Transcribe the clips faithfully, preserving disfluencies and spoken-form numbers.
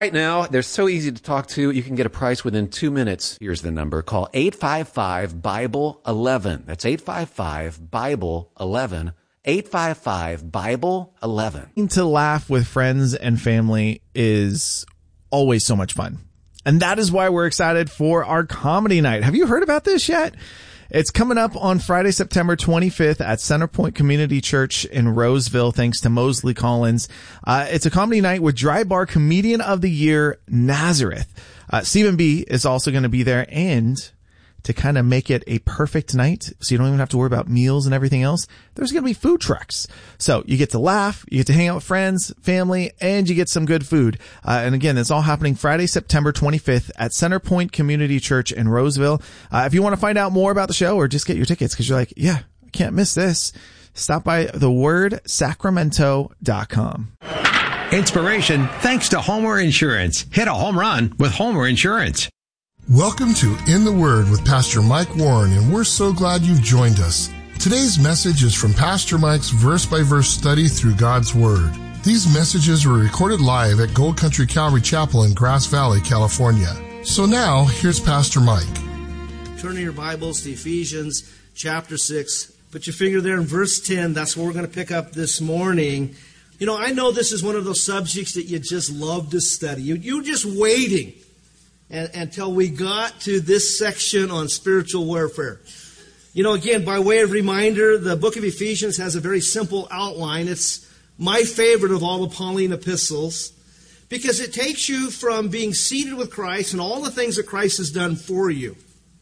Right now, they're so easy to talk to. You can get a price within two minutes. Here's the number. Call eight five five, Bible eleven. That's eight five five, Bible eleven. eight five five, Bible eleven. To laugh with friends and family is always so much fun. And that is why we're excited for our comedy night. Have you heard about this yet? It's coming up on Friday, September twenty-fifth at Centerpoint Community Church in Roseville, thanks to Mosley Collins. Uh, it's a comedy night with Dry Bar Comedian of the Year, Nazareth. Uh, Stephen B. is also going to be there, and to kind of make it a perfect night, so you don't even have to worry about meals and everything else, there's going to be food trucks. So you get to laugh, you get to hang out with friends, family, and you get some good food. Uh, and again, it's all happening Friday, September twenty-fifth at Centerpoint Community Church in Roseville. Uh, if you want to find out more about the show or just get your tickets because you're like, yeah, I can't miss this, stop by the word sacramento dot com. Inspiration thanks to Homer Insurance. Hit a home run with Homer Insurance. Welcome to In the Word with Pastor Mike Warren, and we're so glad you've joined us. Today's message is from Pastor Mike's verse-by-verse study through God's Word. These messages were recorded live at Gold Country Calvary Chapel in Grass Valley, California. So now, here's Pastor Mike. Turn your Bibles to Ephesians chapter six. Put your finger there in verse ten. That's where we're going to pick up this morning. You know, I know this is one of those subjects that you just love to study. You, you're just waiting And, until we got to this section on spiritual warfare. You know, again, by way of reminder, the book of Ephesians has a very simple outline. It's my favorite of all the Pauline epistles because it takes you from being seated with Christ and all the things that Christ has done for you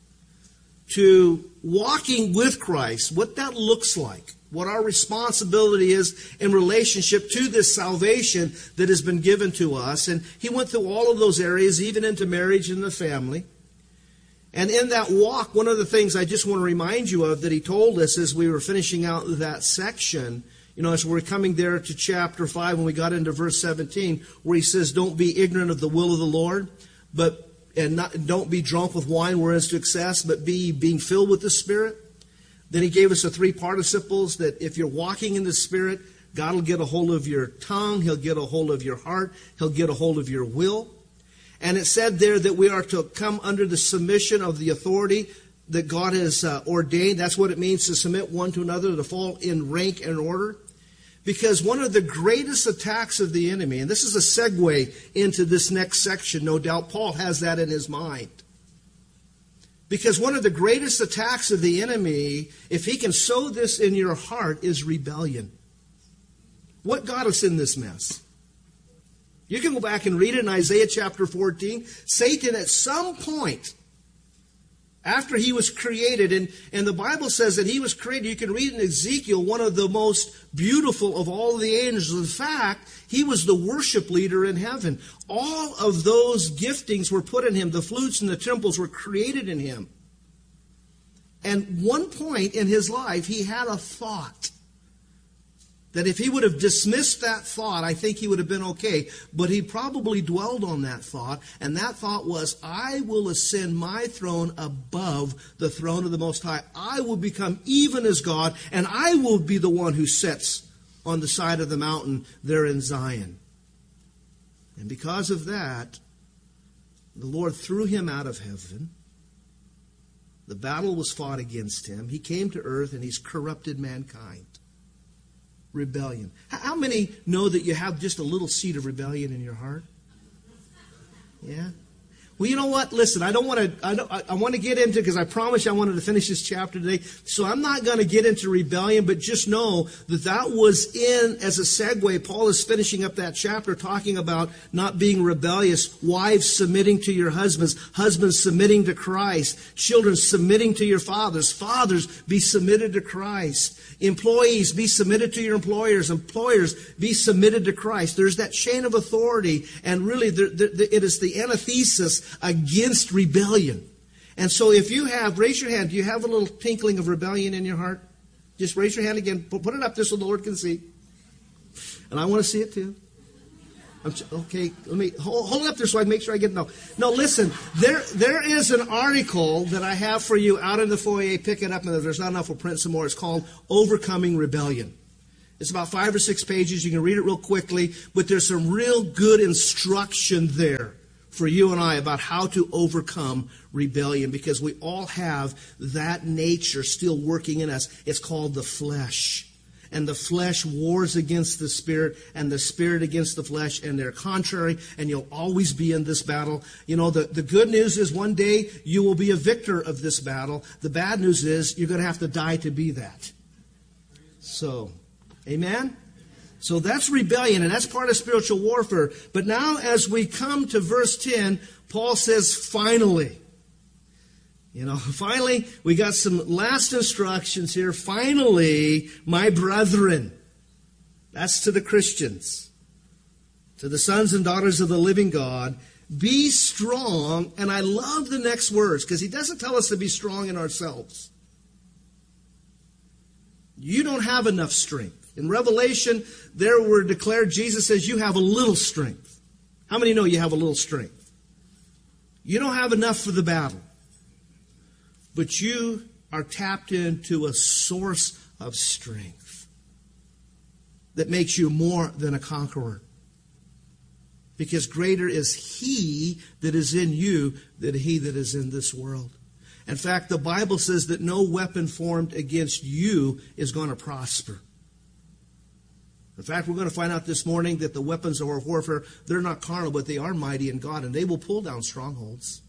to walking with Christ, what that looks like, what our responsibility is in relationship to this salvation that has been given to us. And he went through all of those areas, even into marriage and the family. And in that walk, one of the things I just want to remind you of that he told us as we were finishing out that section, you know, as we're coming there to chapter five, when we got into verse seventeen, where he says, don't be ignorant of the will of the Lord, but and not, don't be drunk with wine wherein is to excess, but be being filled with the Spirit. Then he gave us the three participles that if you're walking in the Spirit, God will get a hold of your tongue, he'll get a hold of your heart, he'll get a hold of your will. And it said there that we are to come under the submission of the authority that God has uh, ordained. That's what it means to submit one to another, to fall in rank and order. Because one of the greatest attacks of the enemy, and this is a segue into this next section, no doubt Paul has that in his mind. Because one of the greatest attacks of the enemy, if he can sow this in your heart, is rebellion. What got us in this mess? You can go back and read it in Isaiah chapter fourteen. Satan at some point, after he was created, and, and the Bible says that he was created, you can read in Ezekiel, one of the most beautiful of all the angels. In fact, he was the worship leader in heaven. All of those giftings were put in him. The flutes and the timbrels were created in him. And one point in his life, he had a thought that if he would have dismissed that thought, I think he would have been okay. But he probably dwelled on that thought, and that thought was, I will ascend my throne above the throne of the Most High. I will become even as God, and I will be the one who sits on the side of the mountain there in Zion. And because of that, the Lord threw him out of heaven. The battle was fought against him. He came to earth, and he's corrupted mankind. Rebellion. How many know that you have just a little seed of rebellion in your heart? Yeah? Well, you know what? Listen, I don't want to, I, don't, I, I want to get into, because I promised I wanted to finish this chapter today, so I'm not going to get into rebellion, but just know that that was in, as a segue, Paul is finishing up that chapter talking about not being rebellious, wives submitting to your husbands, husbands submitting to Christ, children submitting to your fathers, fathers be submitted to Christ, employees be submitted to your employers, employers be submitted to Christ. There's that chain of authority, and really the, the, the, it is the antithesis against rebellion. And so if you have, raise your hand, do you have a little tinkling of rebellion in your heart? Just raise your hand again. Put it up there so the Lord can see. And I want to see it too. I'm, okay, let me hold, hold it up there so I can make sure I get no. No, listen, there there is an article that I have for you out in the foyer. Pick it up, and if there's not enough, we'll print some more. It's called Overcoming Rebellion. It's about five or six pages. You can read it real quickly, but there's some real good instruction there for you and I about how to overcome rebellion, because we all have that nature still working in us. It's called the flesh. And the flesh wars against the spirit, and the spirit against the flesh, and they're contrary, and you'll always be in this battle. You know, the, the good news is one day you will be a victor of this battle. The bad news is you're going to have to die to be that. So, amen? So that's rebellion, and that's part of spiritual warfare. But now as we come to verse ten, Paul says, finally. You know, finally, we got some last instructions here. Finally, my brethren. That's to the Christians. To the sons and daughters of the living God. Be strong. And I love the next words, because he doesn't tell us to be strong in ourselves. You don't have enough strength. In Revelation, there we're declared, Jesus says, you have a little strength. How many know you have a little strength? You don't have enough for the battle. But you are tapped into a source of strength that makes you more than a conqueror. Because greater is he that is in you than he that is in this world. In fact, the Bible says that no weapon formed against you is going to prosper. In fact, we're going to find out this morning that the weapons of our warfare, they're not carnal, but they are mighty in God, and they will pull down strongholds.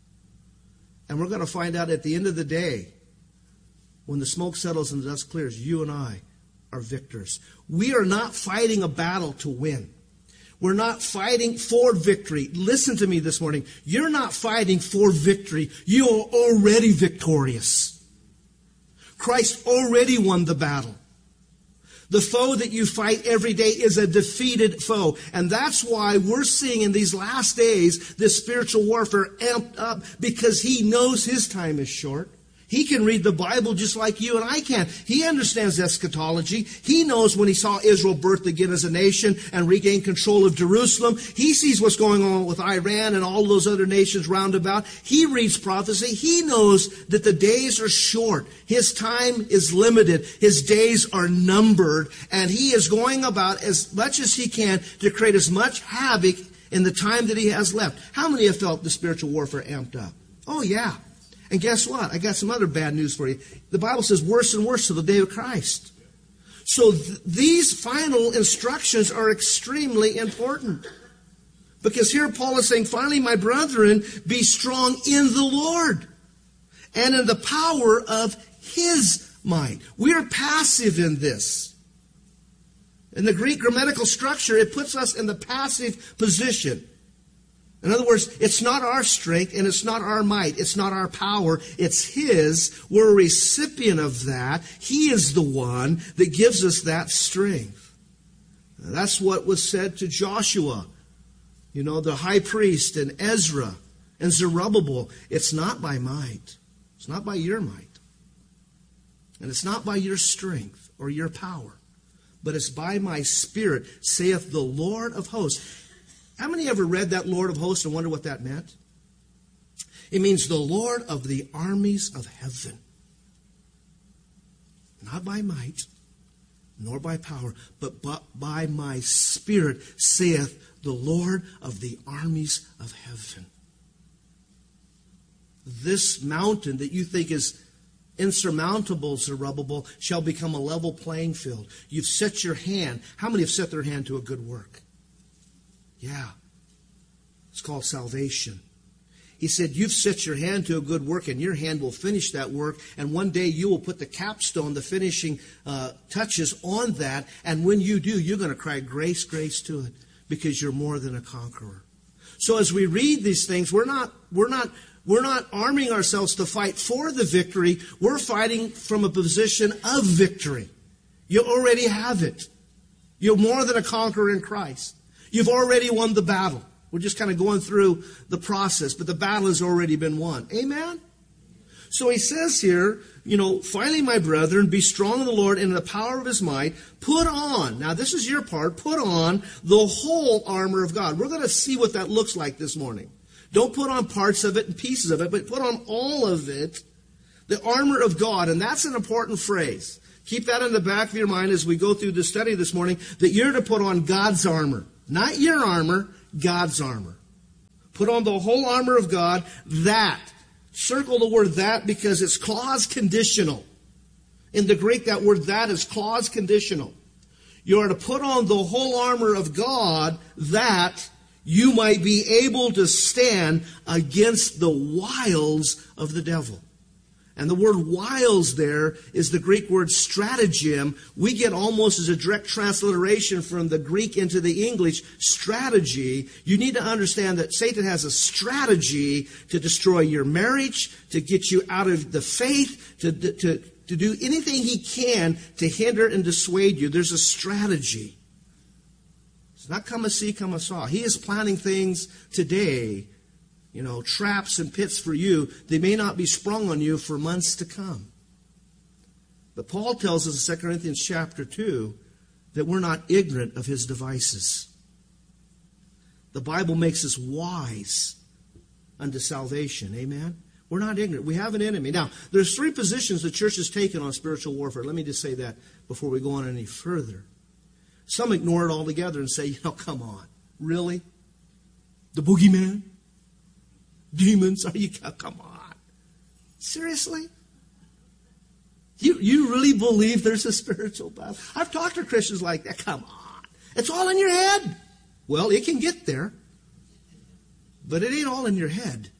And we're going to find out at the end of the day, when the smoke settles and the dust clears, you and I are victors. We are not fighting a battle to win. We're not fighting for victory. Listen to me this morning. You're not fighting for victory. You are already victorious. Christ already won the battle. The foe that you fight every day is a defeated foe. And that's why we're seeing in these last days this spiritual warfare amped up, because he knows his time is short. He can read the Bible just like you and I can. He understands eschatology. He knows when he saw Israel birthed again as a nation and regain control of Jerusalem. He sees what's going on with Iran and all those other nations round about. He reads prophecy. He knows that the days are short. His time is limited. His days are numbered. And he is going about as much as he can to create as much havoc in the time that he has left. How many have felt the spiritual warfare amped up? Oh, yeah. And guess what? I got some other bad news for you. The Bible says worse and worse to the day of Christ. So th- these final instructions are extremely important. Because here Paul is saying, finally, my brethren, be strong in the Lord and in the power of his might. We are passive in this. In the Greek grammatical structure, it puts us in the passive position. In other words, it's not our strength and it's not our might. It's not our power. It's his. We're a recipient of that. He is the one that gives us that strength. That's what was said to Joshua, you know, the high priest, and Ezra and Zerubbabel. It's not by might. It's not by your might. And it's not by your strength or your power. But it's by my Spirit, saith the Lord of hosts. How many ever read that Lord of hosts and wonder what that meant? It means the Lord of the armies of heaven. Not by might, nor by power, but by my Spirit, saith the Lord of the armies of heaven. This mountain that you think is insurmountable, Zerubbabel, shall become a level playing field. You've set your hand. How many have set their hand to a good work? Yeah. It's called salvation. He said, you've set your hand to a good work, and your hand will finish that work. And one day you will put the capstone, the finishing uh, touches on that. And when you do, you're going to cry grace, grace to it, because you're more than a conqueror. So as we read these things, we're not, we're not, we're not arming ourselves to fight for the victory. We're fighting from a position of victory. You already have it. You're more than a conqueror in Christ. You've already won the battle. We're just kind of going through the process, but the battle has already been won. Amen? So he says here, you know, finally, my brethren, be strong in the Lord and in the power of his might. Put on, now this is your part, put on the whole armor of God. We're going to see what that looks like this morning. Don't put on parts of it and pieces of it, but put on all of it, the armor of God. And that's an important phrase. Keep that in the back of your mind as we go through the study this morning, that you're to put on God's armor. Not your armor, God's armor. Put on the whole armor of God, that. Circle the word that because it's clause conditional. In the Greek, that word that is clause conditional. You are to put on the whole armor of God that you might be able to stand against the wiles of the devil. And the word wiles there is the Greek word stratagem. We get almost as a direct transliteration from the Greek into the English, strategy. You need to understand that Satan has a strategy to destroy your marriage, to get you out of the faith, to, to, to do anything he can to hinder and dissuade you. There's a strategy. It's not come a see, come a saw. He is planning things today, you know, traps and pits for you. They may not be sprung on you for months to come. But Paul tells us in Second Corinthians chapter two that we're not ignorant of his devices. The Bible makes us wise unto salvation. Amen? We're not ignorant. We have an enemy. Now, there's three positions the church has taken on spiritual warfare. Let me just say that before we go on any further. Some ignore it altogether and say, you know, come on. Really? The boogeyman? Demons? Are you, come on. Seriously? You, you really believe there's a spiritual battle? I've talked to Christians like that. Come on. It's all in your head. Well, it can get there. But it ain't all in your head.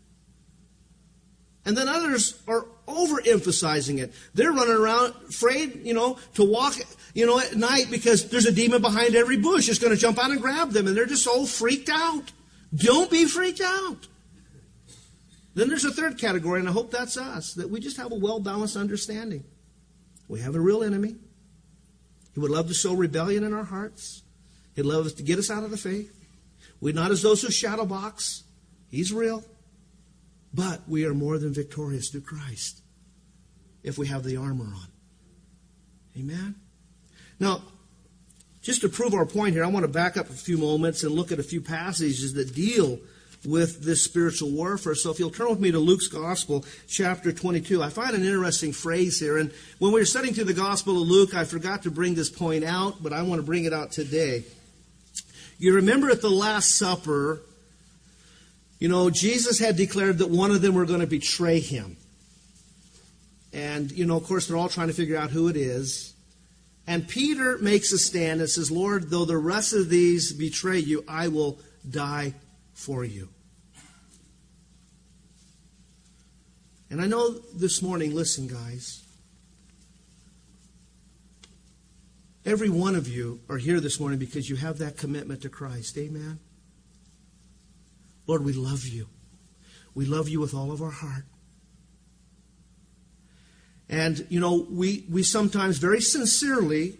And then others are overemphasizing it. They're running around afraid, you know, to walk, you know, at night because there's a demon behind every bush. It's going to jump out and grab them. And they're just so freaked out. Don't be freaked out. Then there's a third category, and I hope that's us, that we just have a well-balanced understanding. We have a real enemy. He would love to sow rebellion in our hearts. He'd love us to get us out of the faith. We're not as those who shadow box. He's real. But we are more than victorious through Christ if we have the armor on. Amen? Now, just to prove our point here, I want to back up a few moments and look at a few passages that deal with this spiritual warfare. So if you'll turn with me to Luke's Gospel, chapter twenty-two. I find an interesting phrase here. And when we were studying through the Gospel of Luke, I forgot to bring this point out, but I want to bring it out today. You remember at the Last Supper, you know, Jesus had declared that one of them were going to betray him. And, you know, of course, they're all trying to figure out who it is. And Peter makes a stand and says, Lord, though the rest of these betray you, I will die for you. And I know this morning, listen, guys, every one of you are here this morning because you have that commitment to Christ. Amen? Lord, we love you. We love you with all of our heart. And, you know, we, we sometimes very sincerely,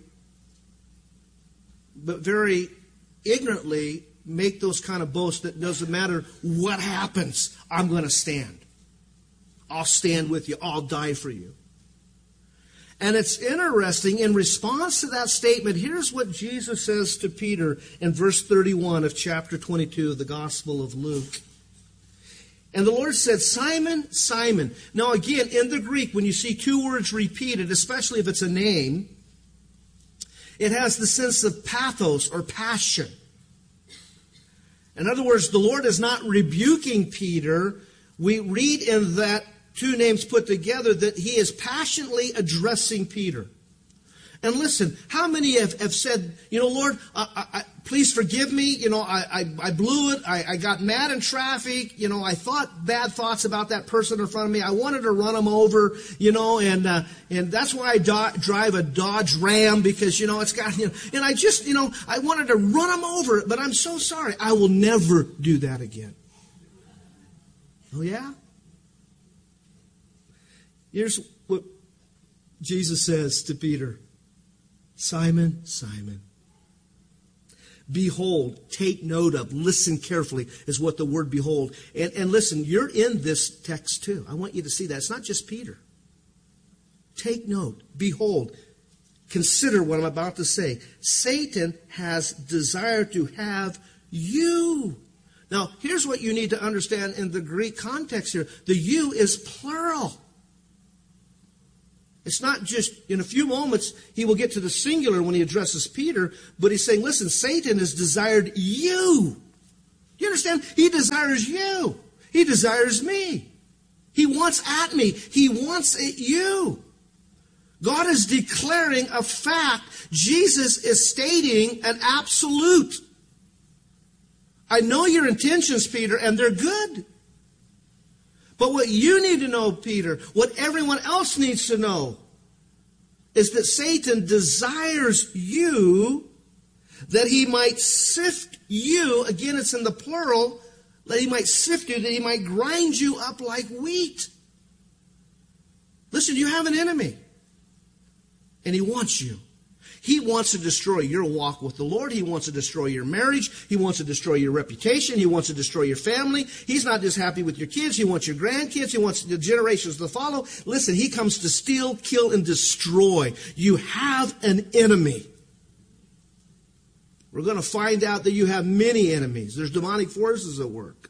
but very ignorantly, make those kind of boasts that doesn't matter what happens, I'm going to stand. I'll stand with you. I'll die for you. And it's interesting, in response to that statement, here's what Jesus says to Peter in verse thirty-one of chapter twenty-two of the Gospel of Luke. And the Lord said, Simon, Simon. Now again, in the Greek, when you see two words repeated, especially if it's a name, it has the sense of pathos or passion. In other words, the Lord is not rebuking Peter. We read in that two names put together that he is passionately addressing Peter. And listen, how many have, have said, you know, Lord, I, I, please forgive me. You know, I, I, I blew it. I, I got mad in traffic. You know, I thought bad thoughts about that person in front of me. I wanted to run them over, you know, and uh, and that's why I do- drive a Dodge Ram because, you know, it's got, you know, and I just, you know, I wanted to run them over, but I'm so sorry. I will never do that again. Oh, yeah? Here's what Jesus says to Peter. Simon, Simon, behold, take note of, listen carefully, is what the word behold. And, and listen, you're in this text too. I want you to see that. It's not just Peter. Take note, behold, consider what I'm about to say. Satan has desired to have you. Now, here's what you need to understand in the Greek context here. The you is plural. It's not just, in a few moments, he will get to the singular when he addresses Peter, but he's saying, listen, Satan has desired you. You understand? He desires you. He desires me. He wants at me. He wants at you. God is declaring a fact. Jesus is stating an absolute. I know your intentions, Peter, and they're good. But what you need to know, Peter, what everyone else needs to know, is that Satan desires you that he might sift you. Again, it's in the plural. That he might sift you, that he might grind you up like wheat. Listen, you have an enemy. And he wants you. He wants to destroy your walk with the Lord. He wants to destroy your marriage. He wants to destroy your reputation. He wants to destroy your family. He's not just happy with your kids. He wants your grandkids. He wants the generations to follow. Listen, he comes to steal, kill, and destroy. You have an enemy. We're going to find out that you have many enemies. There's demonic forces at work.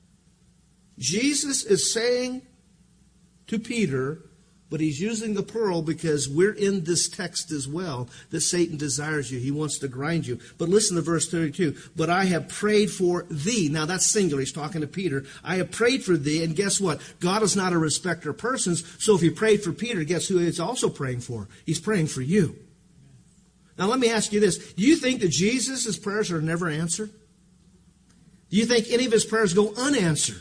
Jesus is saying to Peter, but he's using the plural because we're in this text as well, that Satan desires you. He wants to grind you. But listen to verse thirty-two. But I have prayed for thee. Now that's singular. He's talking to Peter. I have prayed for thee. And guess what? God is not a respecter of persons. So if he prayed for Peter, guess who he's also praying for? He's praying for you. Now let me ask you this. Do you think that Jesus' prayers are never answered? Do you think any of his prayers go unanswered?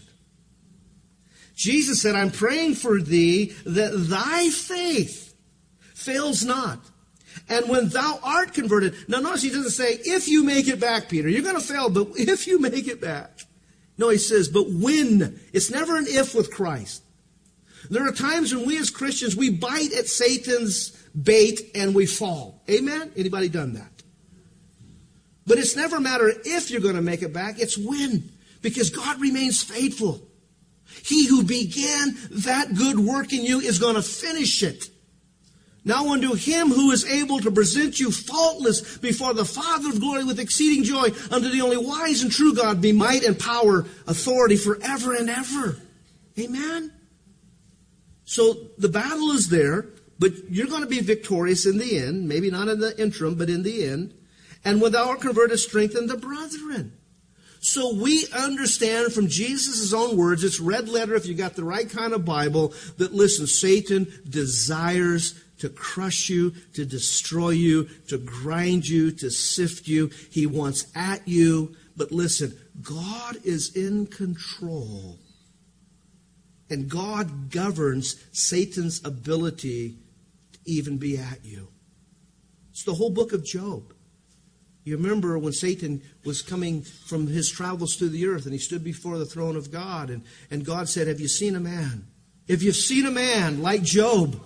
Jesus said, I'm praying for thee that thy faith fails not. And when thou art converted. Now notice he doesn't say, if you make it back, Peter. You're going to fail, but if you make it back. No, he says, but when. It's never an if with Christ. There are times when we as Christians, we bite at Satan's bait and we fall. Amen? Anybody done that? But it's never a matter of if you're going to make it back. It's when. Because God remains faithful. He who began that good work in you is going to finish it. Now unto him who is able to present you faultless before the Father of glory with exceeding joy, unto the only wise and true God be might and power, authority forever and ever. Amen? So the battle is there, but you're going to be victorious in the end. Maybe not in the interim, but in the end. And when thou art converted, strengthen the brethren. So we understand from Jesus' own words, it's red letter if you got the right kind of Bible, that listen, Satan desires to crush you, to destroy you, to grind you, to sift you. He wants at you. But listen, God is in control. And God governs Satan's ability to even be at you. It's the whole book of Job. You remember when Satan was coming from his travels through the earth and he stood before the throne of God and, and God said, have you seen a man? If you've seen a man like Job,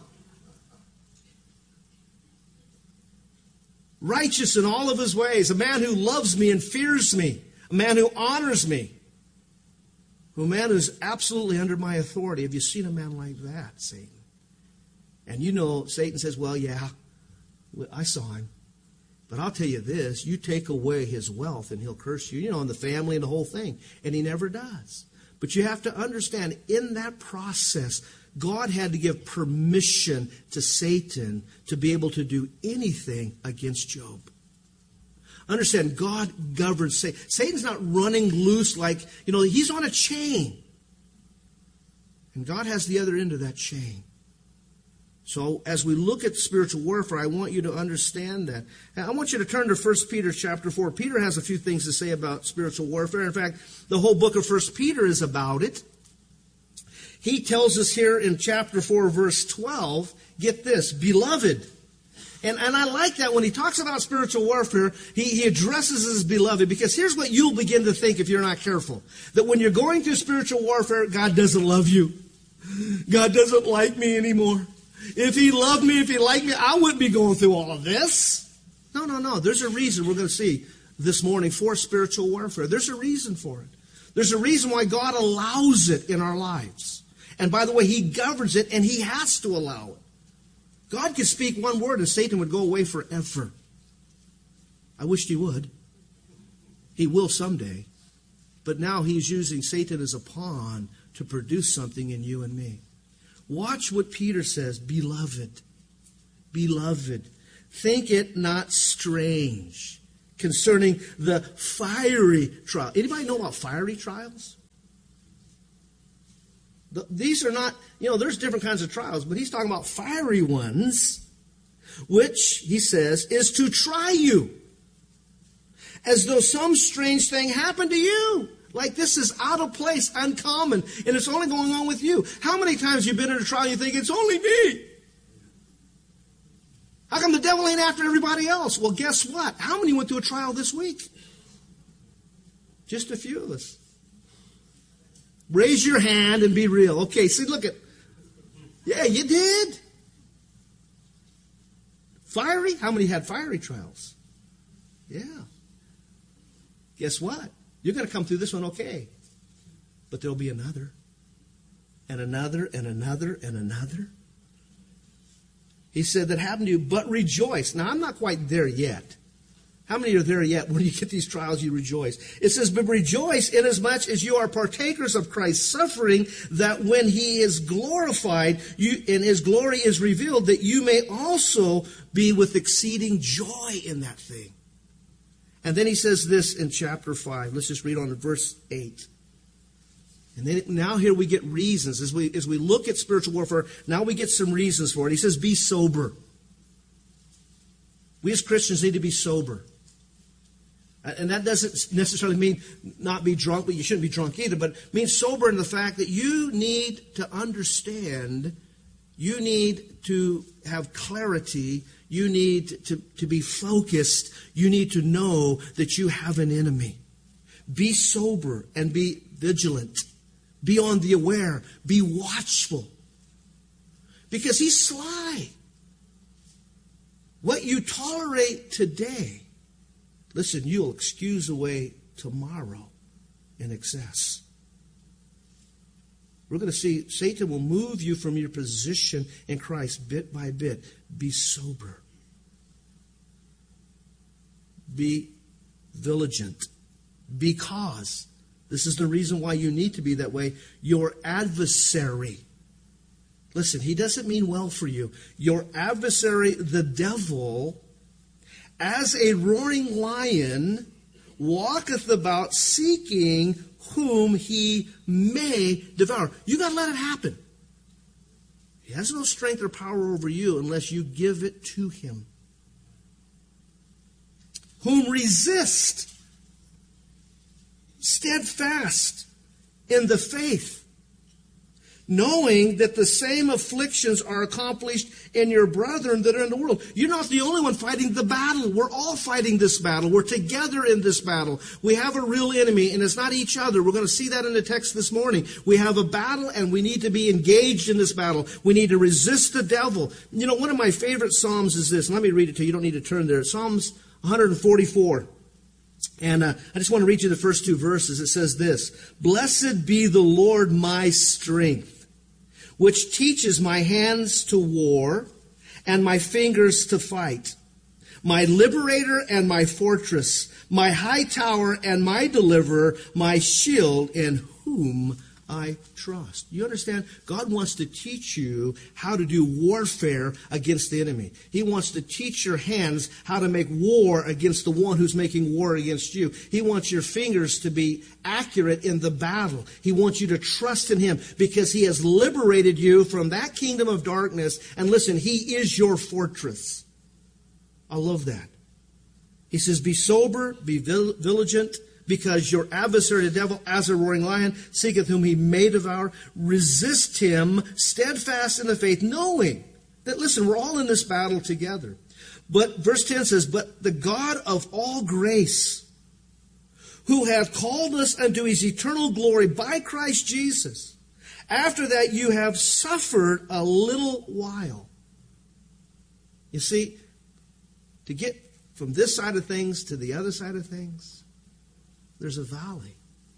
righteous in all of his ways, a man who loves me and fears me, a man who honors me, a man who's absolutely under my authority. Have you seen a man like that, Satan? And you know, Satan says, well, yeah, I saw him. But I'll tell you this, you take away his wealth and he'll curse you, you know, and the family and the whole thing. And he never does. But you have to understand, in that process, God had to give permission to Satan to be able to do anything against Job. Understand, God governs Satan. Satan's not running loose like, you know, he's on a chain. And God has the other end of that chain. So as we look at spiritual warfare, I want you to understand that. And I want you to turn to First Peter chapter four. Peter has a few things to say about spiritual warfare. In fact, the whole book of First Peter is about it. He tells us here in chapter four, verse twelve, get this, beloved. And, and I like that when he talks about spiritual warfare, he, he addresses his beloved, because here's what you'll begin to think if you're not careful. That when you're going through spiritual warfare, God doesn't love you. God doesn't like me anymore. If he loved me, if he liked me, I wouldn't be going through all of this. No, no, no. There's a reason we're going to see this morning for spiritual warfare. There's a reason for it. There's a reason why God allows it in our lives. And by the way, he governs it and he has to allow it. God could speak one word and Satan would go away forever. I wished he would. He will someday. But now he's using Satan as a pawn to produce something in you and me. Watch what Peter says, beloved. beloved, think it not strange concerning the fiery trial. Anybody know about fiery trials? The, these are not, you know, there's different kinds of trials, but he's talking about fiery ones, which, he says, is to try you, as though some strange thing happened to you. Like this is out of place, uncommon, and it's only going on with you. How many times have you been in a trial and you think, it's only me? How come the devil ain't after everybody else? Well, guess what? How many went through a trial this week? Just a few of us. Raise your hand and be real. Okay, see, look at. Yeah, you did. Fiery? How many had fiery trials? Yeah. Guess what? You're going to come through this one okay. But there'll be another. And another and another and another. He said that happened to you, but rejoice. Now, I'm not quite there yet. How many are there yet? When you get these trials, you rejoice. It says, but rejoice inasmuch as you are partakers of Christ's suffering, that when he is glorified you, and his glory is revealed, that you may also be with exceeding joy in that thing. And then he says this in chapter five. Let's just read on to verse eight. And then now here we get reasons. As we, as we look at spiritual warfare, now we get some reasons for it. He says, be sober. We as Christians need to be sober. And that doesn't necessarily mean not be drunk, but you shouldn't be drunk either. But it means sober in the fact that you need to understand, you need to have clarity, you need to, to be focused, you need to know that you have an enemy. Be sober and be vigilant. Be on the aware. Be watchful. Because he's sly. What you tolerate today, listen, you'll excuse away tomorrow in excess. We're going to see Satan will move you from your position in Christ bit by bit. Be sober. Be vigilant. Because, this is the reason why you need to be that way, your adversary. Listen, he doesn't mean well for you. Your adversary, the devil, as a roaring lion, walketh about seeking whom he may devour. You got to let it happen. He has no strength or power over you unless you give it to him. Whom resist, steadfast in the faith, knowing that the same afflictions are accomplished in your brethren that are in the world. You're not the only one fighting the battle. We're all fighting this battle. We're together in this battle. We have a real enemy, and it's not each other. We're going to see that in the text this morning. We have a battle, and we need to be engaged in this battle. We need to resist the devil. You know, one of my favorite Psalms is this. And let me read it to you. You don't need to turn there. Psalms one forty-four. And uh, I just want to read you the first two verses. It says this: Blessed be the Lord my strength, which teaches my hands to war and my fingers to fight, my liberator and my fortress, my high tower and my deliverer, my shield in whom I trust. You understand? God wants to teach you how to do warfare against the enemy. He wants to teach your hands how to make war against the one who's making war against you. He wants your fingers to be accurate in the battle. He wants you to trust in him because he has liberated you from that kingdom of darkness. And listen, he is your fortress. I love that. He says, be sober, be vigilant, because your adversary, the devil, as a roaring lion, seeketh whom he may devour. Resist him, steadfast in the faith, knowing that, listen, we're all in this battle together. But verse ten says, but the God of all grace, who hath called us unto his eternal glory by Christ Jesus, after that you have suffered a little while. You see, to get from this side of things to the other side of things, there's a valley.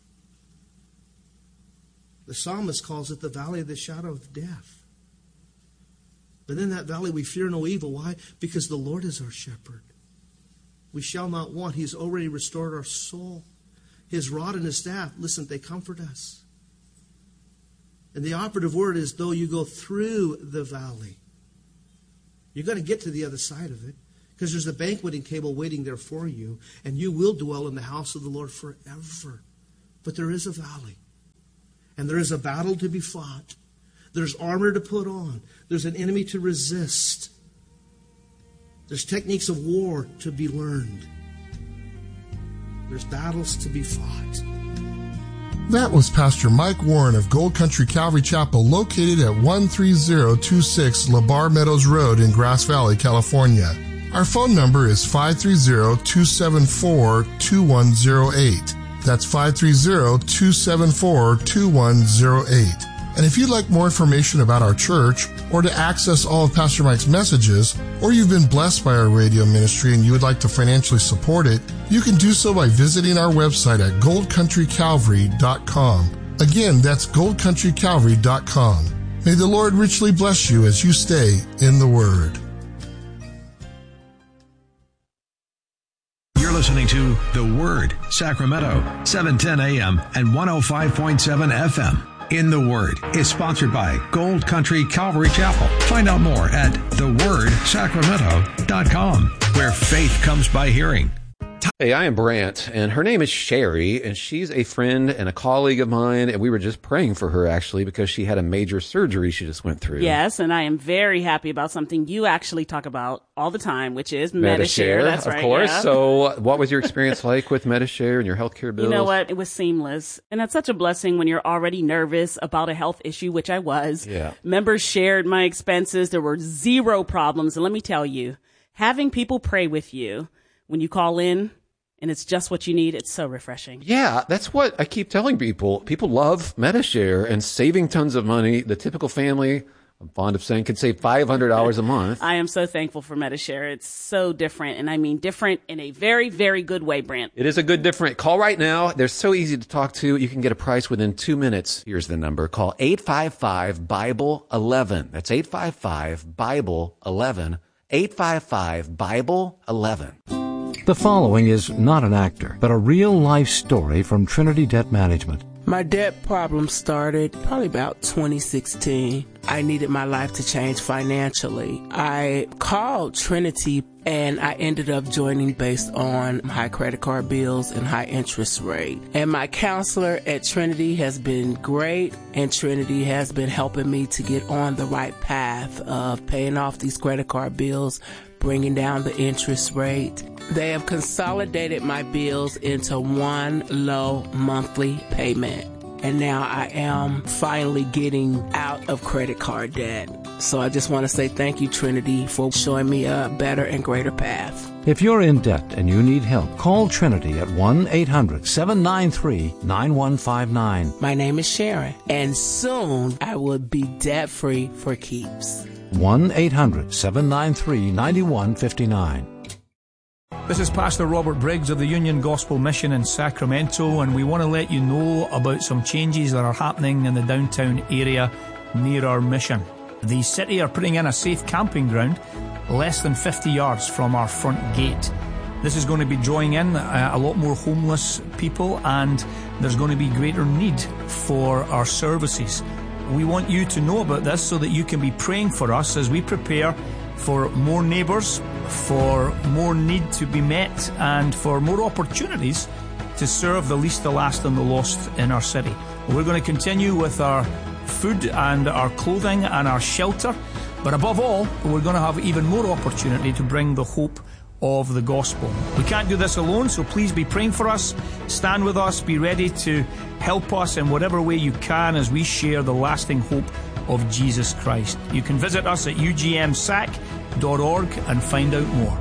The psalmist calls it the valley of the shadow of death. But in that valley we fear no evil. Why? Because the Lord is our shepherd. We shall not want. He's already restored our soul. His rod and his staff, listen, they comfort us. And the operative word is, though you go through the valley. You're going to get to the other side of it because there's a banqueting table waiting there for you, and you will dwell in the house of the Lord forever. But there is a valley, and there is a battle to be fought. There's armor to put on. There's an enemy to resist. There's techniques of war to be learned. There's battles to be fought. That was Pastor Mike Warren of Gold Country Calvary Chapel, located at one three zero two six La Barre Meadows Road in Grass Valley, California. Our phone number is five three zero, two seven four, two one zero eight. That's five three zero, two seven four, two one zero eight. And if you'd like more information about our church, or to access all of Pastor Mike's messages, or you've been blessed by our radio ministry and you would like to financially support it, you can do so by visiting our website at gold country calvary dot com. Again, that's gold country calvary dot com. May the Lord richly bless you as you stay in the Word. You're listening to The Word, Sacramento, seven ten a.m. and one oh five point seven F M. In the Word is sponsored by Gold Country Calvary Chapel. Find out more at the word sacramento dot com, where faith comes by hearing. Hey, I am Brant, and her name is Sherry, and she's a friend and a colleague of mine, and we were just praying for her, actually, because she had a major surgery she just went through. Yes, and I am very happy about something you actually talk about all the time, which is Medi-Share. Medi-Share, That's of right, course. yeah. So what was your experience like with Medi-Share and your healthcare bills? You know what? It was seamless. And that's such a blessing when you're already nervous about a health issue, which I was. Yeah. Members shared my expenses. There were zero problems. And let me tell you, having people pray with you when you call in, and it's just what you need, it's so refreshing. Yeah, that's what I keep telling people. People love Medi-Share and saving tons of money. The typical family, I'm fond of saying, can save five hundred dollars a month. I am so thankful for Medi-Share. It's so different, and I mean different in a very, very good way, Brant. It is a good different. Call right now. They're so easy to talk to. You can get a price within two minutes. Here's the number. Call eight five five, Bible eleven. That's eight five five, Bible eleven. eight five five, Bible eleven. The following is not an actor, but a real-life story from Trinity Debt Management. My debt problem started probably about twenty sixteen. I needed my life to change financially. I called Trinity and I ended up joining based on high credit card bills and high interest rate. And my counselor at Trinity has been great, and Trinity has been helping me to get on the right path of paying off these credit card bills, bringing down the interest rate. They have consolidated my bills into one low monthly payment. And now I am finally getting out of credit card debt. So I just want to say thank you, Trinity, for showing me a better and greater path. If you're in debt and you need help, call Trinity at one eight hundred, seven nine three, nine one five nine. My name is Sharon, and soon I will be debt-free for keeps. one eight hundred, seven nine three, nine one five nine. This is Pastor Robert Briggs of the Union Gospel Mission in Sacramento, and we want to let you know about some changes that are happening in the downtown area near our mission. The city are putting in a safe camping ground less than fifty yards from our front gate. This is going to be drawing in a, a lot more homeless people, and there's going to be greater need for our services. We want you to know about this so that you can be praying for us as we prepare for more neighbours, for more need to be met, and for more opportunities to serve the least, the last, and the lost in our city. We're going to continue with our food and our clothing and our shelter, but above all, we're going to have even more opportunity to bring the hope of the gospel. We can't do this alone, so please be praying for us. Stand with us. Be ready to help us in whatever way you can as we share the lasting hope of Jesus Christ. You can visit us at u g m sac dot org and find out more.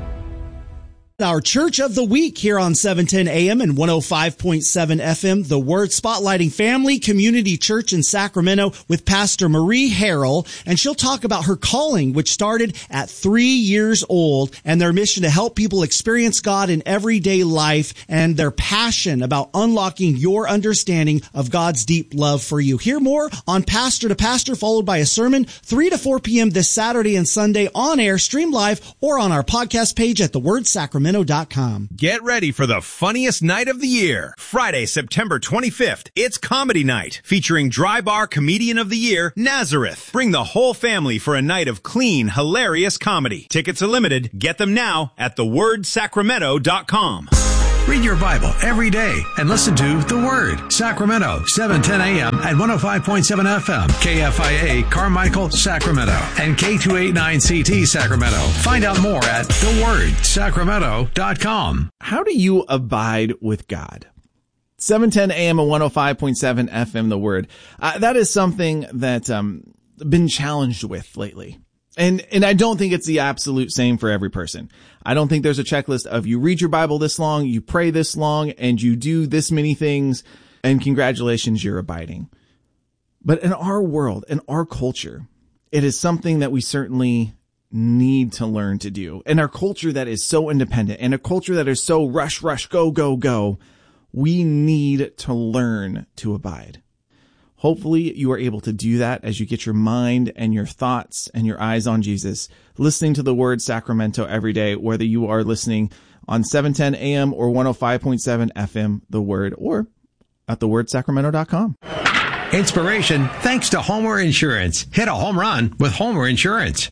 Our Church of the Week here on seven ten A M and one oh five point seven F M, The Word, spotlighting Family Community Church in Sacramento with Pastor Marie Harrell, and she'll talk about her calling, which started at three years old, and their mission to help people experience God in everyday life, and their passion about unlocking your understanding of God's deep love for you. Hear more on Pastor to Pastor, followed by a sermon, three to four p.m. this Saturday and Sunday on air, stream live, or on our podcast page at the word sacramento sacramento dot com. Get ready for the funniest night of the year. Friday, September twenty-fifth. It's Comedy Night, featuring Dry Bar Comedian of the Year, Nazareth. Bring the whole family for a night of clean, hilarious comedy. Tickets are limited. Get them now at the word sacramento dot com. Read your Bible every day and listen to The Word. Sacramento, seven ten a.m. at one oh five point seven F M. K F I A, Carmichael, Sacramento. And K two eighty-nine C T, Sacramento. Find out more at the word sacramento dot com. How do you abide with God? seven ten a.m. and one oh five point seven F M, The Word. Uh, that is something that um been challenged with lately. And, and I don't think it's the absolute same for every person. I don't think there's a checklist of you read your Bible this long, you pray this long, and you do this many things, and congratulations, you're abiding. But in our world, in our culture, it is something that we certainly need to learn to do. In our culture that is so independent, and a culture that is so rush, rush, go, go, go, we need to learn to abide. Hopefully you are able to do that as you get your mind and your thoughts and your eyes on Jesus, listening to the Word Sacramento every day, whether you are listening on seven ten a.m. or one oh five point seven F M, The Word, or at the word sacramento dot com. Inspiration thanks to Homer Insurance. Hit a home run with Homer Insurance.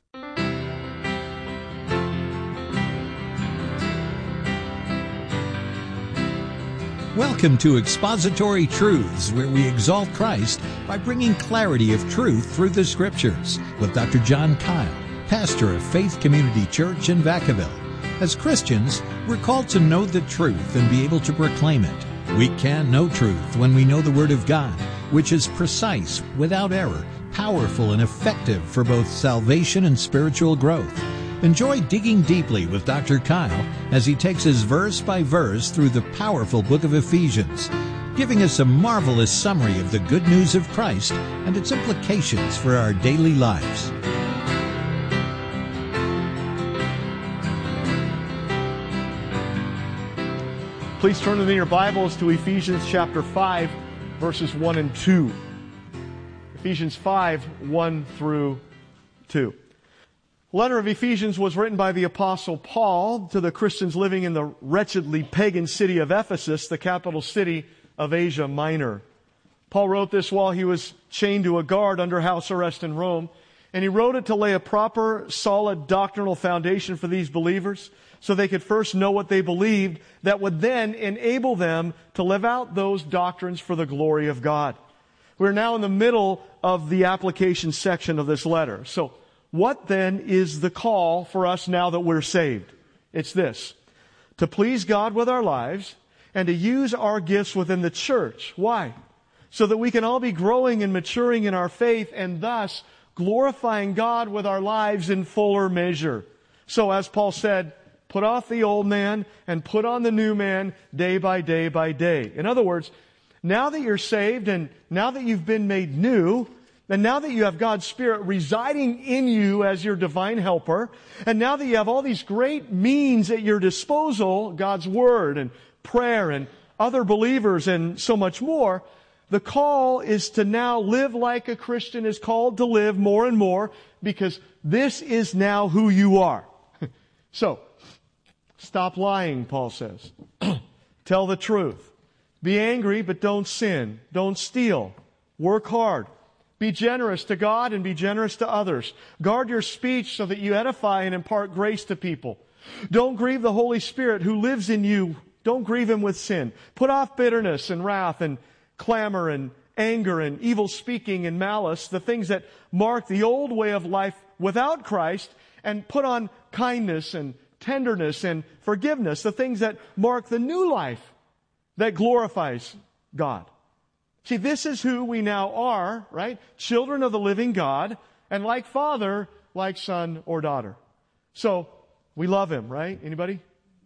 Welcome to Expository Truths, where we exalt Christ by bringing clarity of truth through the Scriptures, with Doctor John Kyle, pastor of Faith Community Church in Vacaville. As Christians, we're called to know the truth and be able to proclaim it. We can know truth when we know the Word of God, which is precise, without error, powerful, and effective for both salvation and spiritual growth. Enjoy digging deeply with Doctor Kyle as he takes us verse by verse through the powerful book of Ephesians, giving us a marvelous summary of the good news of Christ and its implications for our daily lives. Please turn with me your Bibles to Ephesians chapter five, verses one and two. Ephesians five, one through two. The letter of Ephesians was written by the Apostle Paul to the Christians living in the wretchedly pagan city of Ephesus, the capital city of Asia Minor. Paul wrote this while he was chained to a guard under house arrest in Rome, and he wrote it to lay a proper, solid doctrinal foundation for these believers so they could first know what they believed that would then enable them to live out those doctrines for the glory of God. We're now in the middle of the application section of this letter. So, what then is the call for us now that we're saved? It's this: to please God with our lives and to use our gifts within the church. Why? So that we can all be growing and maturing in our faith and thus glorifying God with our lives in fuller measure. So as Paul said, put off the old man and put on the new man day by day by day. In other words, now that you're saved and now that you've been made new, and now that you have God's Spirit residing in you as your divine helper, and now that you have all these great means at your disposal, God's Word and prayer and other believers and so much more, the call is to now live like a Christian is called to live more and more, because this is now who you are. So, stop lying, Paul says. Tell the truth. Be angry, but don't sin. Don't steal. Work hard. Be generous to God and be generous to others. Guard your speech so that you edify and impart grace to people. Don't grieve the Holy Spirit who lives in you. Don't grieve Him with sin. Put off bitterness and wrath and clamor and anger and evil speaking and malice, the things that mark the old way of life without Christ, and put on kindness and tenderness and forgiveness, the things that mark the new life that glorifies God. See, this is who we now are, right? Children of the living God, and like father, like son or daughter. So, we love Him, right? Anybody?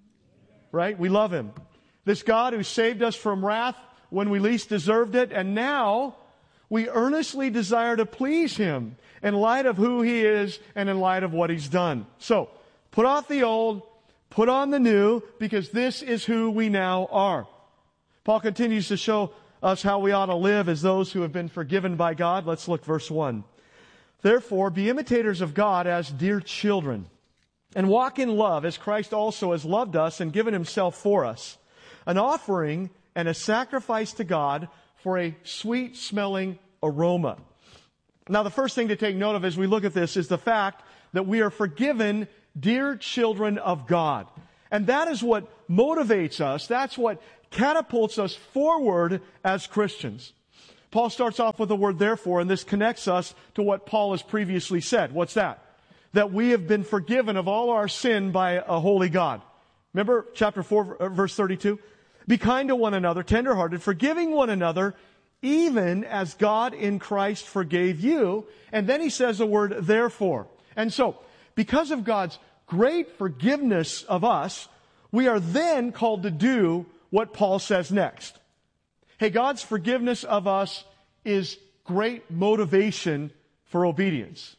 Right? We love Him. This God who saved us from wrath when we least deserved it, and now we earnestly desire to please Him in light of who He is and in light of what He's done. So, put off the old, put on the new, because this is who we now are. Paul continues to show us how we ought to live as those who have been forgiven by God. Let's look verse one. Therefore, be imitators of God as dear children, And walk in love as Christ also has loved us and given himself for us, an offering and a sacrifice to God for a sweet-smelling aroma. Now, the first thing to take note of as we look at this is the fact that we are forgiven, dear children of God. And that is what motivates us. That's what catapults us forward as Christians. Paul starts off with the word therefore, and this connects us to what Paul has previously said. What's that? That we have been forgiven of all our sin by a holy God. Remember chapter four, verse thirty-two? Be kind to one another, tenderhearted, forgiving one another, even as God in Christ forgave you. And then he says the word therefore. And so, because of God's great forgiveness of us, we are then called to do what Paul says next. Hey, God's forgiveness of us is great motivation for obedience.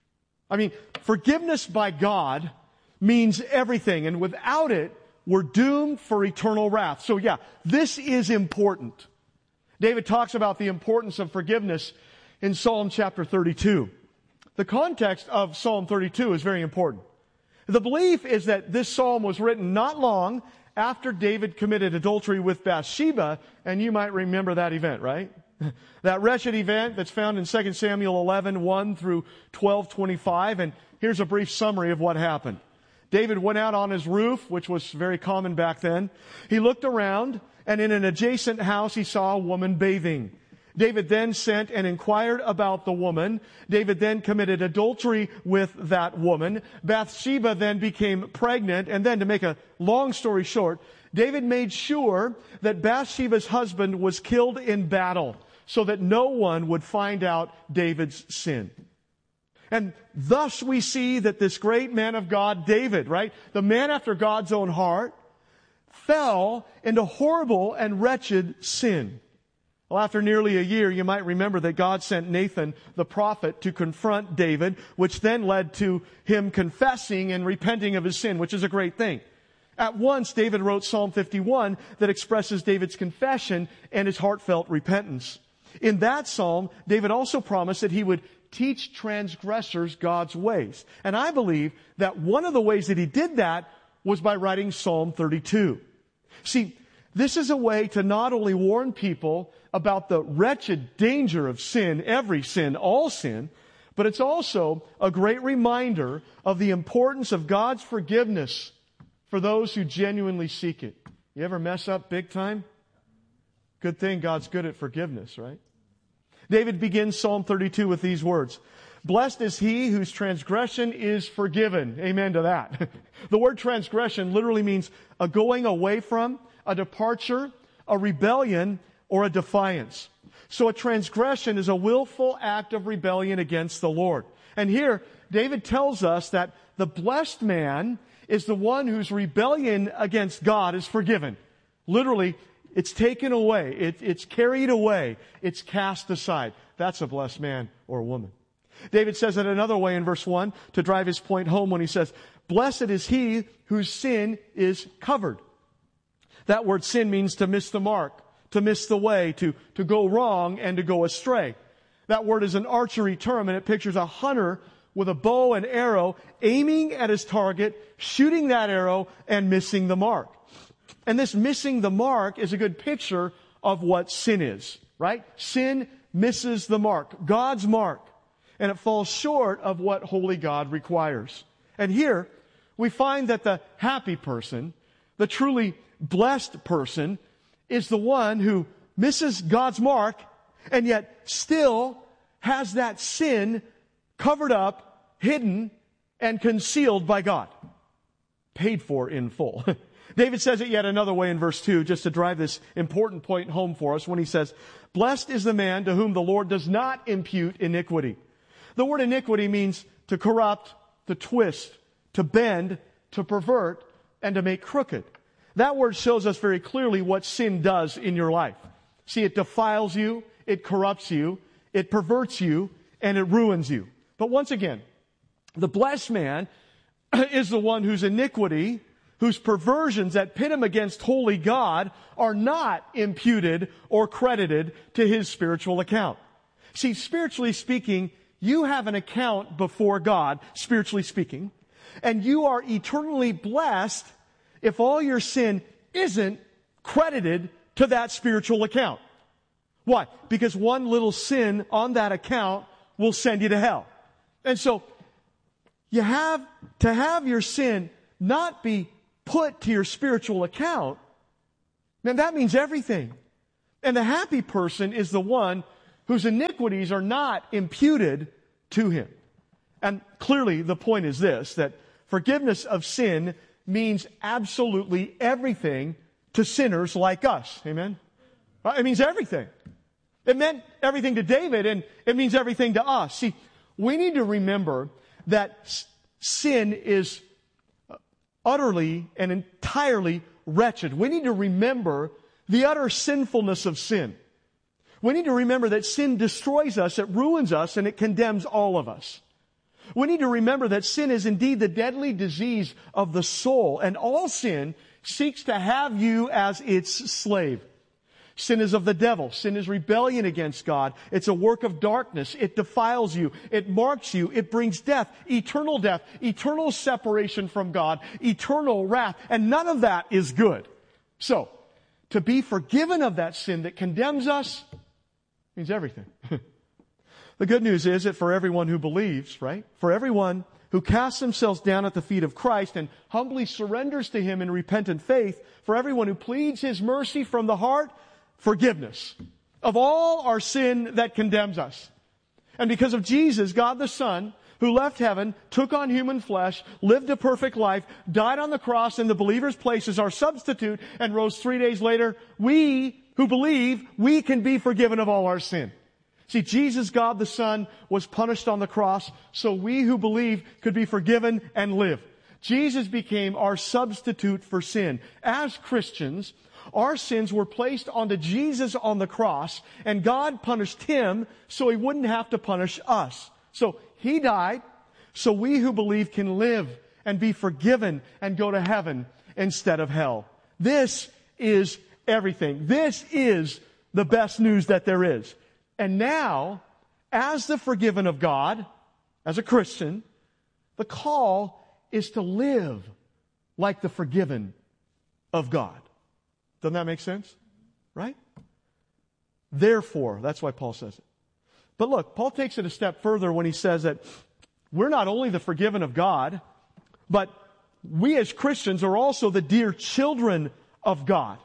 I mean, forgiveness by God means everything, and without it, we're doomed for eternal wrath. So yeah, this is important. David talks about the importance of forgiveness in Psalm chapter thirty-two. The context of Psalm thirty-two is very important. The belief is that this psalm was written not long after David committed adultery with Bathsheba, and you might remember that event, right? That wretched event that's found in Second Samuel eleven, one through twelve twenty-five, and here's a brief summary of what happened. David went out on his roof, which was very common back then. He looked around, and in an adjacent house he saw a woman bathing. David then sent and inquired about the woman. David then committed adultery with that woman. Bathsheba then became pregnant, and then, to make a long story short, David made sure that Bathsheba's husband was killed in battle so that no one would find out David's sin. And thus we see that this great man of God, David, right, the man after God's own heart, fell into horrible and wretched sin. Well, after nearly a year, you might remember that God sent Nathan, the prophet, to confront David, which then led to him confessing and repenting of his sin, which is a great thing. At once, David wrote Psalm fifty-one that expresses David's confession and his heartfelt repentance. In that psalm, David also promised that he would teach transgressors God's ways. And I believe that one of the ways that he did that was by writing Psalm thirty-two. See, this is a way to not only warn people about the wretched danger of sin, every sin, all sin, but it's also a great reminder of the importance of God's forgiveness for those who genuinely seek it. You ever mess up big time? Good thing God's good at forgiveness, right? David begins Psalm thirty-two with these words. Blessed is he whose transgression is forgiven. Amen to that. The word transgression literally means a going away from, a departure, a rebellion, or a defiance. So a transgression is a willful act of rebellion against the Lord. And here, David tells us that the blessed man is the one whose rebellion against God is forgiven. Literally, it's taken away. It, it's carried away. It's cast aside. That's a blessed man or woman. David says it another way in verse one to drive his point home when he says, blessed is he whose sin is covered. That word sin means to miss the mark, to miss the way, to, to go wrong and to go astray. That word is an archery term, and it pictures a hunter with a bow and arrow aiming at his target, shooting that arrow and missing the mark. And this missing the mark is a good picture of what sin is, right? Sin misses the mark, God's mark, and it falls short of what holy God requires. And here we find that the happy person, the truly blessed person, is the one who misses God's mark and yet still has that sin covered up, hidden, and concealed by God. Paid for in full. David says it yet another way in verse two, just to drive this important point home for us, when he says, blessed is the man to whom the Lord does not impute iniquity. The word iniquity means to corrupt, to twist, to bend, to pervert, and to make crooked. That word shows us very clearly what sin does in your life. See, it defiles you, it corrupts you, it perverts you, and it ruins you. But once again, the blessed man is the one whose iniquity, whose perversions that pit him against holy God are not imputed or credited to his spiritual account. See, spiritually speaking, you have an account before God, spiritually speaking, And you are eternally blessed if all your sin isn't credited to that spiritual account. Why? Because one little sin on that account will send you to hell. And so, you have to have your sin not be put to your spiritual account. Man, that means everything. And the happy person is the one whose iniquities are not imputed to him. And clearly the point is this, that forgiveness of sin means absolutely everything to sinners like us. Amen? It means everything. It meant everything to David, and it means everything to us. See, we need to remember that sin is utterly and entirely wretched. We need to remember the utter sinfulness of sin. We need to remember that sin destroys us, it ruins us, and it condemns all of us. We need to remember that sin is indeed the deadly disease of the soul, and all sin seeks to have you as its slave. Sin is of the devil. Sin is rebellion against God. It's a work of darkness. It defiles you. It marks you. It brings death, eternal death, eternal separation from God, eternal wrath, and none of that is good. So, to be forgiven of that sin that condemns us means everything. The good news is that for everyone who believes, right? For everyone who casts themselves down at the feet of Christ and humbly surrenders to Him in repentant faith, for everyone who pleads His mercy from the heart, forgiveness of all our sin that condemns us. And because of Jesus, God the Son, who left heaven, took on human flesh, lived a perfect life, died on the cross in the believer's place as our substitute, and rose three days later, we who believe, we can be forgiven of all our sin. See, Jesus, God the Son, was punished on the cross so we who believe could be forgiven and live. Jesus became our substitute for sin. As Christians, our sins were placed onto Jesus on the cross, and God punished Him so He wouldn't have to punish us. So He died so we who believe can live and be forgiven and go to heaven instead of hell. This is everything. This is the best news that there is. And now, as the forgiven of God, as a Christian, the call is to live like the forgiven of God. Doesn't that make sense? Right? Therefore, that's why Paul says it. But look, Paul takes it a step further when he says that we're not only the forgiven of God, but we as Christians are also the dear children of God.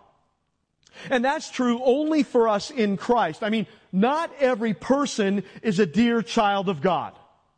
And that's true only for us in Christ. I mean, not every person is a dear child of God.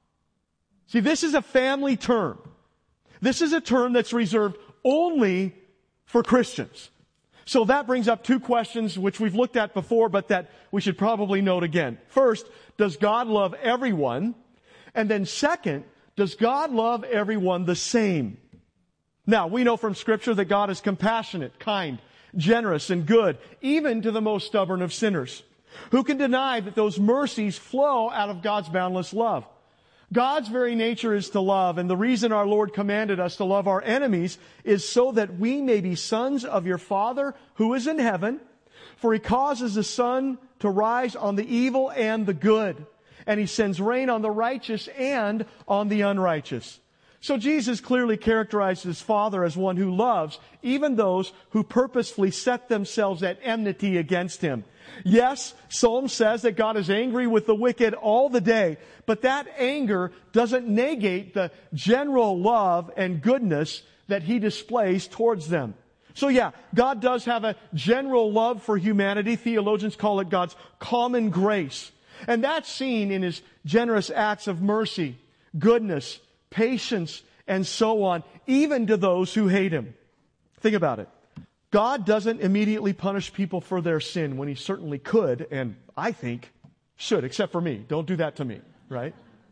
See, this is a family term. This is a term that's reserved only for Christians. So that brings up two questions which we've looked at before, but that we should probably note again. First, does God love everyone? And then second, does God love everyone the same? Now, we know from Scripture that God is compassionate, kind, generous, and good, even to the most stubborn of sinners. Who can deny that those mercies flow out of God's boundless love? God's very nature is to love, and the reason our Lord commanded us to love our enemies is so that we may be sons of your Father who is in heaven, for He causes the sun to rise on the evil and the good, and He sends rain on the righteous and on the unrighteous. So Jesus clearly characterized His Father as one who loves even those who purposefully set themselves at enmity against Him. Yes, Psalm says that God is angry with the wicked all the day, but that anger doesn't negate the general love and goodness that He displays towards them. So yeah, God does have a general love for humanity. Theologians call it God's common grace. And that's seen in His generous acts of mercy, goodness, patience, and so on, even to those who hate Him. Think about it. God doesn't immediately punish people for their sin when He certainly could, and I think should, except for me. Don't do that to me, right?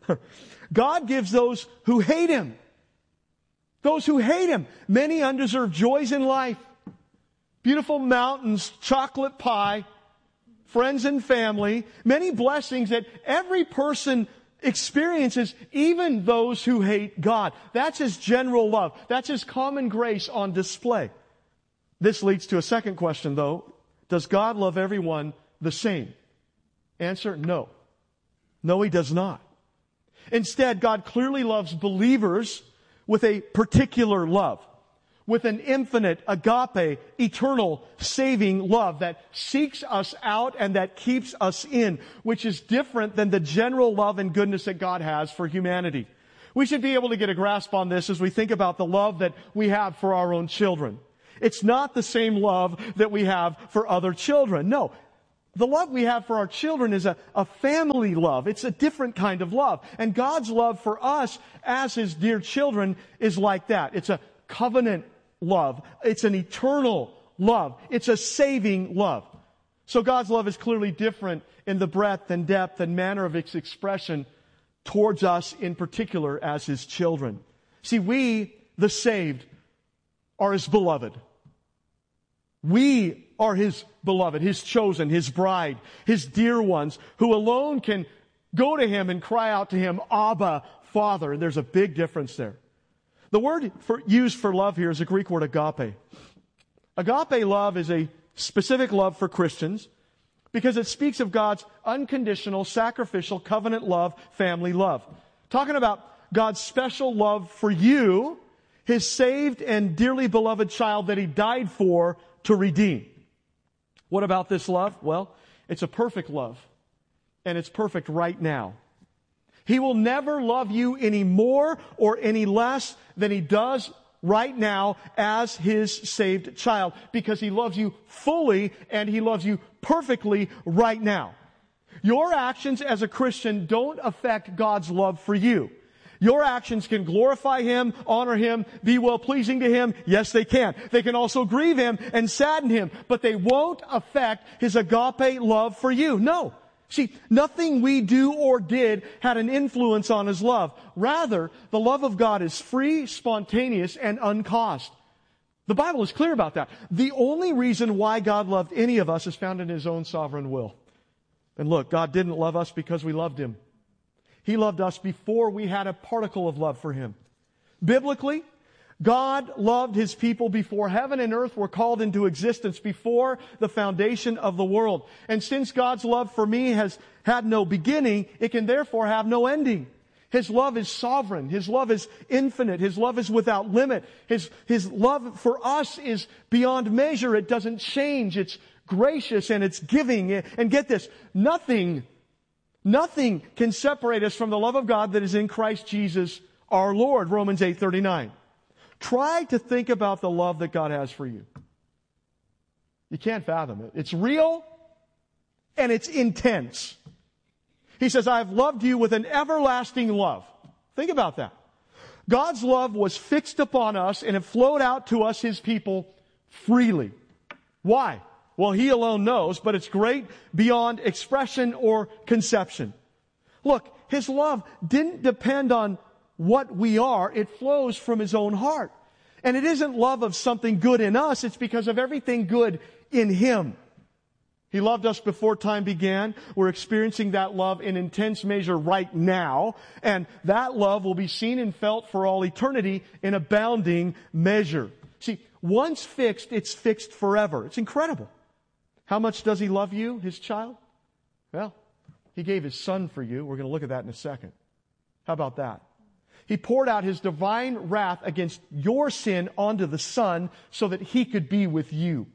God gives those who hate Him, those who hate Him, many undeserved joys in life. Beautiful mountains, chocolate pie, friends and family, many blessings that every person experiences, even those who hate God. That's His general love. That's His common grace on display. This leads to a second question, though. Does God love everyone the same? Answer, no. No, He does not. Instead, God clearly loves believers with a particular love, with an infinite, agape, eternal, saving love that seeks us out and that keeps us in, which is different than the general love and goodness that God has for humanity. We should be able to get a grasp on this as we think about the love that we have for our own children. It's not the same love that we have for other children. No. The love we have for our children is a, a family love. It's a different kind of love. And God's love for us as His dear children is like that. It's a covenant love. It's an eternal love. It's a saving love. So God's love is clearly different in the breadth and depth and manner of its expression towards us in particular as His children. See, we, the saved, are His beloved. We are His beloved, His chosen, His bride, His dear ones, who alone can go to Him and cry out to Him, Abba, Father. And there's a big difference there. The word for, used for love here is a Greek word, agape. Agape love is a specific love for Christians because it speaks of God's unconditional, sacrificial, covenant love, family love. Talking about God's special love for you, His saved and dearly beloved child that He died for to redeem. What about this love? Well, it's a perfect love, and it's perfect right now. He will never love you any more or any less than He does right now as His saved child, because He loves you fully and He loves you perfectly right now. Your actions as a Christian don't affect God's love for you. Your actions can glorify Him, honor Him, be well-pleasing to Him. Yes, they can. They can also grieve Him and sadden Him, but they won't affect His agape love for you. No. See, nothing we do or did had an influence on His love. Rather, the love of God is free, spontaneous, and uncaused. The Bible is clear about that. The only reason why God loved any of us is found in His own sovereign will. And look, God didn't love us because we loved Him. He loved us before we had a particle of love for Him. Biblically, God loved His people before heaven and earth were called into existence, before the foundation of the world. And since God's love for me has had no beginning, it can therefore have no ending. His love is sovereign. His love is infinite. His love is without limit. His, His love for us is beyond measure. It doesn't change. It's gracious and it's giving. And get this, nothing Nothing can separate us from the love of God that is in Christ Jesus our Lord, Romans eight thirty-nine. Try to think about the love that God has for you. You can't fathom it. It's real and it's intense. He says, I have loved you with an everlasting love. Think about that. God's love was fixed upon us and it flowed out to us, His people, freely. Why? Well, He alone knows, but it's great beyond expression or conception. Look, His love didn't depend on what we are. It flows from His own heart. And it isn't love of something good in us. It's because of everything good in Him. He loved us before time began. We're experiencing that love in intense measure right now. And that love will be seen and felt for all eternity in abounding measure. See, once fixed, it's fixed forever. It's incredible. How much does He love you, His child? Well, He gave His Son for you. We're going to look at that in a second. How about that? He poured out His divine wrath against your sin onto the Son so that He could be with you.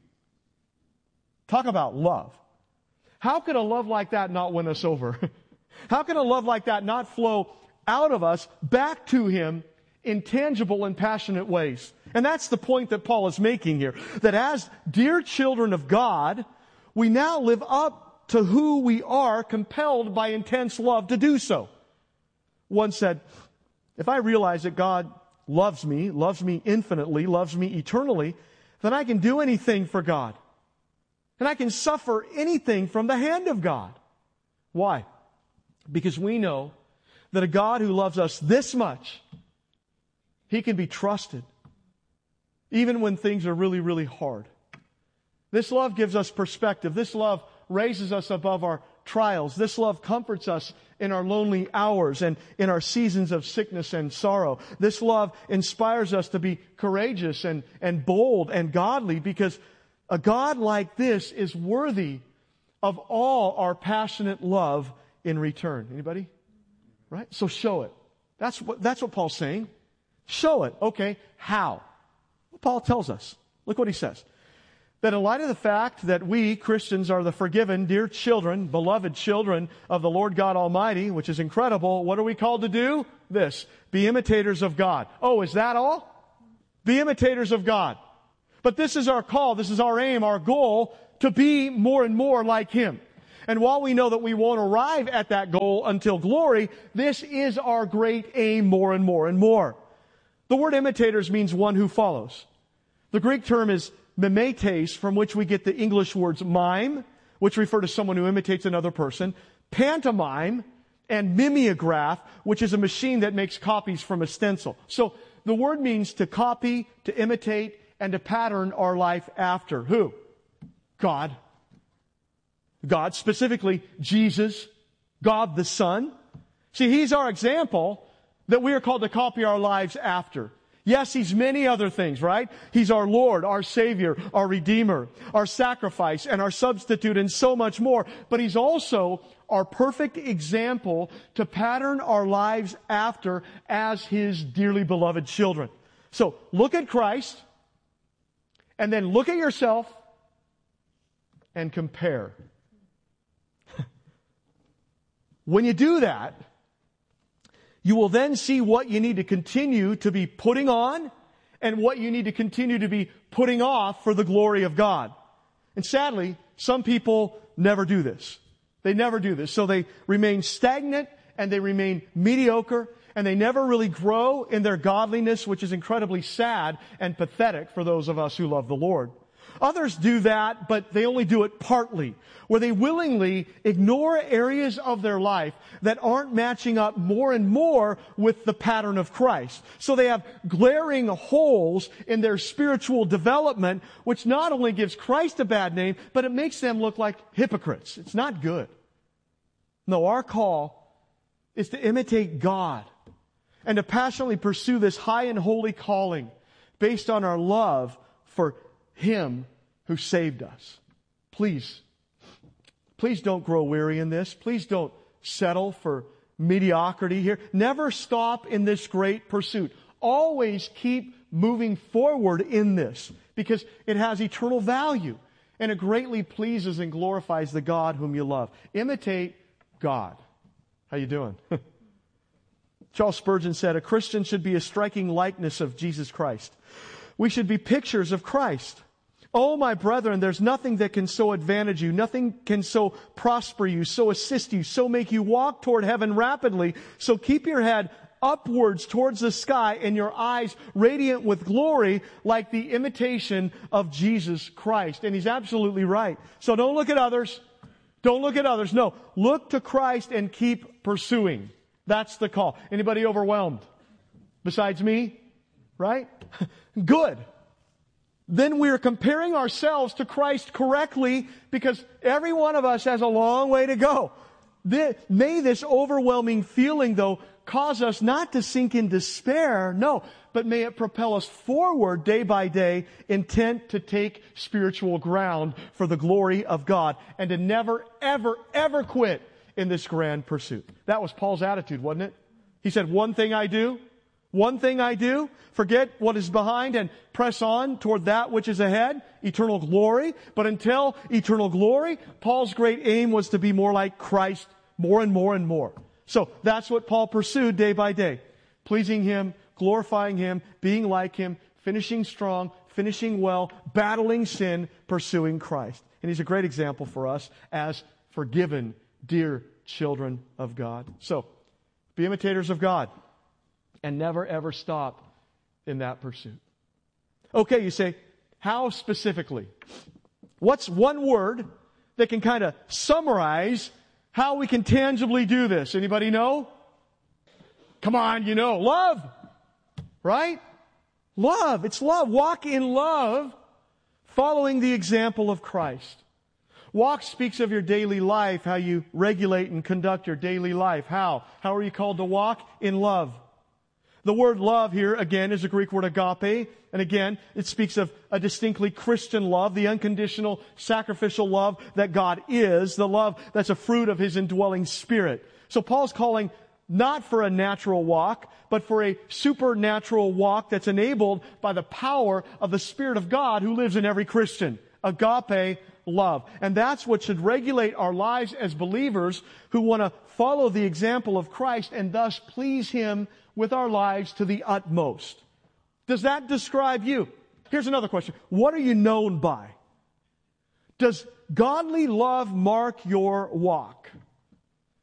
Talk about love. How could a love like that not win us over? How can a love like that not flow out of us back to Him in tangible and passionate ways? And that's the point that Paul is making here. That as dear children of God, we now live up to who we are, compelled by intense love to do so. One said, if I realize that God loves me, loves me infinitely, loves me eternally, then I can do anything for God. And I can suffer anything from the hand of God. Why? Because we know that a God who loves us this much, He can be trusted, even when things are really, really hard. This love gives us perspective. This love raises us above our trials. This love comforts us in our lonely hours and in our seasons of sickness and sorrow. This love inspires us to be courageous and, and bold and godly, because a God like this is worthy of all our passionate love in return. Anybody? Right? So show it. That's what, that's what Paul's saying. Show it. Okay, how? Well, Paul tells us. Look what he says. That in light of the fact that we, Christians, are the forgiven, dear children, beloved children of the Lord God Almighty, which is incredible, what are we called to do? This. Be imitators of God. Oh, is that all? Be imitators of God. But this is our call, this is our aim, our goal, to be more and more like Him. And while we know that we won't arrive at that goal until glory, this is our great aim more and more and more. The word imitators means one who follows. The Greek term is mimetes, from which we get the English words mime, which refer to someone who imitates another person, pantomime, and mimeograph, which is a machine that makes copies from a stencil. So the word means to copy, to imitate, and to pattern our life after. Who? God. God, specifically Jesus, God the Son. See, He's our example that we are called to copy our lives after. Yes, He's many other things, right? He's our Lord, our Savior, our Redeemer, our sacrifice, and our substitute, and so much more. But He's also our perfect example to pattern our lives after as His dearly beloved children. So, look at Christ, and then look at yourself, and compare. When you do that, you will then see what you need to continue to be putting on and what you need to continue to be putting off for the glory of God. And sadly, some people never do this. They never do this. So they remain stagnant and they remain mediocre and they never really grow in their godliness, which is incredibly sad and pathetic for those of us who love the Lord. Others do that, but they only do it partly, where they willingly ignore areas of their life that aren't matching up more and more with the pattern of Christ. So they have glaring holes in their spiritual development, which not only gives Christ a bad name, but it makes them look like hypocrites. It's not good. No, our call is to imitate God and to passionately pursue this high and holy calling based on our love for Him who saved us. Please, please don't grow weary in this. Please don't settle for mediocrity here. Never stop in this great pursuit. Always keep moving forward in this because it has eternal value and it greatly pleases and glorifies the God whom you love. Imitate God. How you doing? Charles Spurgeon said, a Christian should be a striking likeness of Jesus Christ. We should be pictures of Christ. Oh, my brethren, there's nothing that can so advantage you, nothing can so prosper you, so assist you, so make you walk toward heaven rapidly. So keep your head upwards towards the sky and your eyes radiant with glory like the imitation of Jesus Christ. And he's absolutely right. So don't look at others. Don't look at others. No, look to Christ and keep pursuing. That's the call. Anybody overwhelmed? Besides me? Right? Good. Then we are comparing ourselves to Christ correctly because every one of us has a long way to go. May this overwhelming feeling, though, cause us not to sink in despair, no, but may it propel us forward day by day, intent to take spiritual ground for the glory of God and to never, ever, ever quit in this grand pursuit. That was Paul's attitude, wasn't it? He said, one thing I do, One thing I do, forget what is behind and press on toward that which is ahead, eternal glory. But until eternal glory, Paul's great aim was to be more like Christ, more and more and more. So that's what Paul pursued day by day. Pleasing Him, glorifying Him, being like Him, finishing strong, finishing well, battling sin, pursuing Christ. And he's a great example for us as forgiven, dear children of God. So, be imitators of God. And never ever stop in that pursuit. Okay, you say, how specifically? What's one word that can kind of summarize how we can tangibly do this? Anybody know? Come on, you know. Love. Right? Love. It's love. Walk in love, following the example of Christ. Walk speaks of your daily life, how you regulate and conduct your daily life. How? How are you called to walk? In love. The word love here, again, is a Greek word agape. And again, it speaks of a distinctly Christian love, the unconditional, sacrificial love that God is, the love that's a fruit of His indwelling Spirit. So Paul's calling not for a natural walk, but for a supernatural walk that's enabled by the power of the Spirit of God who lives in every Christian. Agape love. And that's what should regulate our lives as believers who want to follow the example of Christ and thus please Him with our lives to the utmost. Does that describe you? Here's another question. What are you known by? Does godly love mark your walk?